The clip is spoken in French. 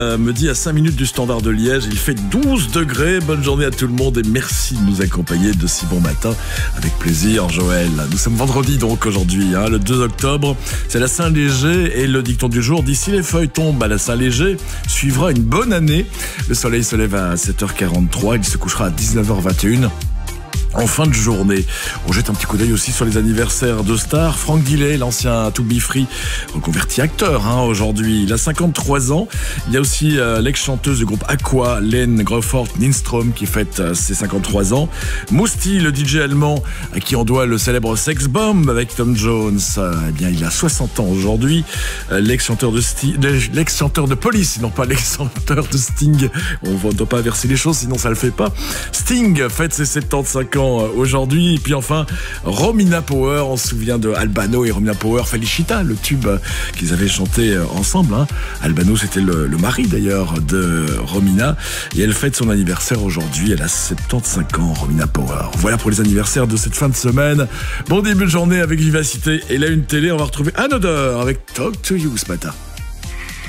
Me dit à 5 minutes du Standard de Liège, il fait 12 degrés. Bonne journée à tout le monde et merci de nous accompagner de si bon matin. Avec plaisir, Joël. Nous sommes vendredi donc aujourd'hui, le 2 octobre. C'est la Saint-Léger et le dicton du jour. D'ici les feuilles tombent à la Saint-Léger, suivra une bonne année. Le soleil se lève à 7h43, il se couchera à 19h21. En fin de journée, on jette un petit coup d'œil aussi sur les anniversaires de stars. Frank Delay, l'ancien To Be Free, reconverti acteur aujourd'hui. Il a 53 ans. Il y a aussi l'ex-chanteuse du groupe Aqua, Len Gruffudd-Lindström, qui fête ses 53 ans. Mousty, le DJ allemand, à qui on doit le célèbre Sex Bomb avec Tom Jones. Eh bien, il a 60 ans aujourd'hui. L'ex-chanteur de Police, non pas l'ex-chanteur de Sting. On ne doit pas inverser les choses, sinon ça le fait pas. Sting fête ses 75 ans aujourd'hui. Et puis enfin, Romina Power, on se souvient de Albano et Romina Power, Felicita, le tube qu'ils avaient chanté ensemble. Albano, c'était le mari d'ailleurs de Romina. Et elle fête son anniversaire aujourd'hui. Elle a 75 ans, Romina Power. Voilà pour les anniversaires de cette fin de semaine. Bon début de journée avec vivacité. Et là, une télé, on va retrouver Another avec Talk to You ce matin.